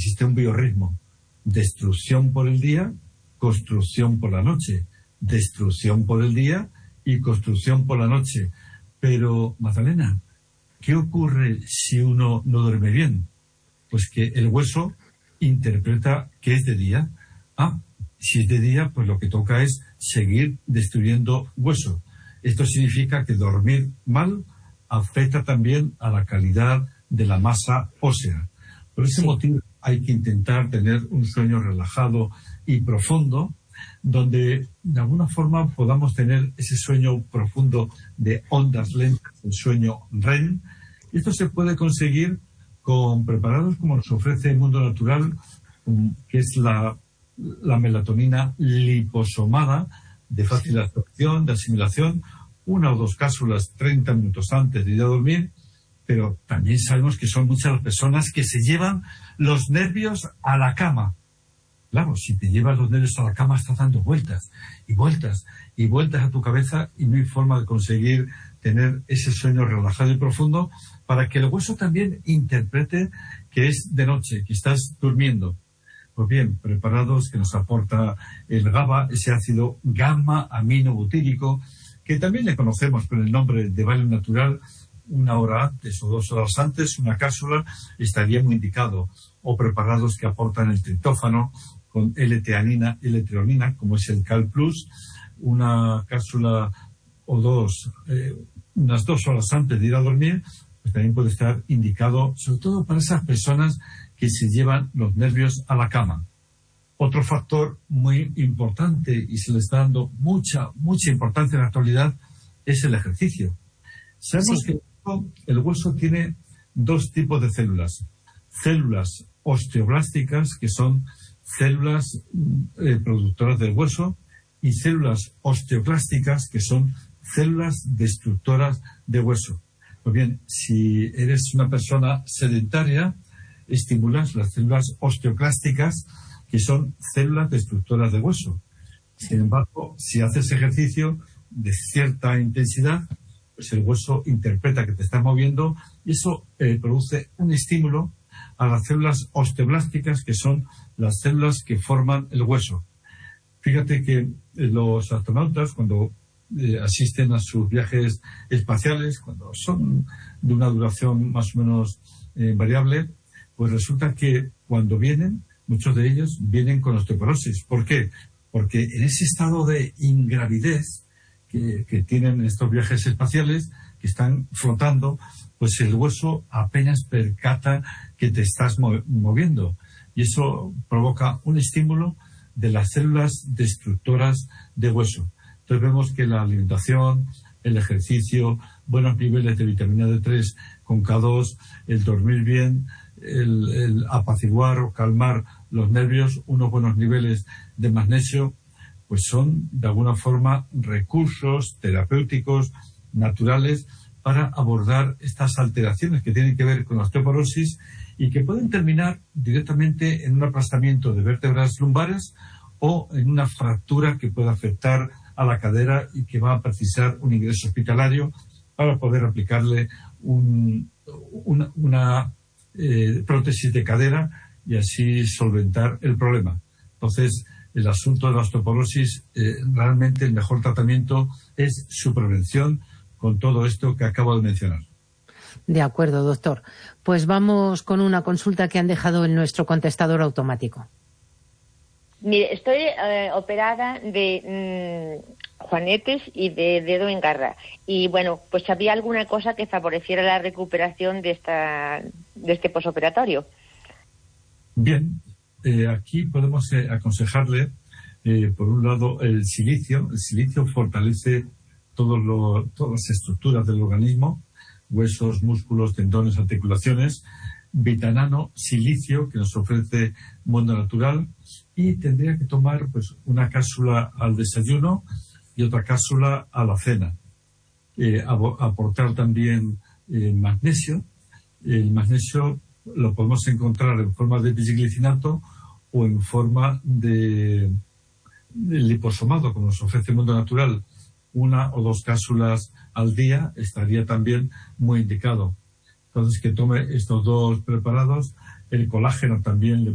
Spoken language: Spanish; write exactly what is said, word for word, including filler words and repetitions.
existe un biorritmo. Destrucción por el día, construcción por la noche. Destrucción por el día y construcción por la noche. Pero, Magdalena, ¿qué ocurre si uno no duerme bien? Pues que el hueso interpreta que es de día. Ah, si es de día, pues lo que toca es seguir destruyendo hueso. Esto significa que dormir mal afecta también a la calidad de la masa ósea. Por ese sí. motivo hay que intentar tener un sueño relajado y profundo, donde de alguna forma podamos tener ese sueño profundo de ondas lentas, el sueño R E M. Y esto se puede conseguir con preparados como nos ofrece el mundo natural, que es la, la melatonina liposomada, de fácil absorción, de asimilación, una o dos cápsulas treinta minutos antes de ir a dormir. Pero también sabemos que son muchas las personas que se llevan los nervios a la cama. Claro, si te llevas los nervios a la cama estás dando vueltas y vueltas y vueltas a tu cabeza y no hay forma de conseguir tener ese sueño relajado y profundo para que el hueso también interprete que es de noche, que estás durmiendo. Pues bien, preparados que nos aporta el GABA, ese ácido gamma-aminobutírico, que también le conocemos por el nombre de Valium Natural. Una hora antes o dos horas antes, una cápsula estaría muy indicado. O preparados que aportan el triptófano con L-teanina, L-treonina, como es el Cal Plus, una cápsula o dos, eh, unas dos horas antes de ir a dormir, pues también puede estar indicado, sobre todo para esas personas que se llevan los nervios a la cama. Otro factor muy importante, y se le está dando mucha, mucha importancia en la actualidad, es el ejercicio. Sabemos sí. que el hueso tiene dos tipos de células. Células osteoblásticas, que son células eh, productoras del hueso, y células osteoclásticas, que son células destructoras de hueso. Pues bien, si eres una persona sedentaria, estimulas las células osteoclásticas, que son células destructoras de hueso. Sin embargo, si haces ejercicio de cierta intensidad, pues el hueso interpreta que te estás moviendo y eso eh, produce un estímulo a las células osteoblásticas, que son las células que forman el hueso. Fíjate que eh, los astronautas, cuando eh, asisten a sus viajes espaciales, cuando son de una duración más o menos eh, variable, pues resulta que cuando vienen, muchos de ellos vienen con osteoporosis. ¿Por qué? Porque en ese estado de ingravidez que, que tienen estos viajes espaciales, que están flotando, pues el hueso apenas percata que te estás moviendo. Y eso provoca un estímulo de las células destructoras de hueso. Entonces vemos que la alimentación, el ejercicio, buenos niveles de vitamina D tres con K dos, el dormir bien, el, el apaciguar o calmar los nervios, unos buenos niveles de magnesio, pues son de alguna forma recursos terapéuticos naturales para abordar estas alteraciones que tienen que ver con la osteoporosis y que pueden terminar directamente en un aplastamiento de vértebras lumbares o en una fractura que pueda afectar a la cadera y que va a precisar un ingreso hospitalario para poder aplicarle un, una, una eh, prótesis de cadera y así solventar el problema. Entonces, el asunto de la osteoporosis, eh, realmente el mejor tratamiento es su prevención con todo esto que acabo de mencionar. De acuerdo, doctor. Pues vamos con una consulta que han dejado en nuestro contestador automático. Mire, estoy eh, operada de mmm, juanetes y de dedo en garra. Y bueno, pues había alguna cosa que favoreciera la recuperación de esta de este posoperatorio. Bien, eh, aquí podemos eh, aconsejarle, eh, por un lado, el silicio. El silicio fortalece todo lo, todas las estructuras del organismo, huesos, músculos, tendones, articulaciones. Vitanano, silicio, que nos ofrece Mundo Natural, y tendría que tomar pues una cápsula al desayuno y otra cápsula a la cena. Eh, aportar también eh, magnesio. El magnesio lo podemos encontrar en forma de bisglicinato o en forma de, de liposomado, como nos ofrece Mundo Natural. Una o dos cápsulas al día estaría también muy indicado. Entonces, que tome estos dos preparados. El colágeno también le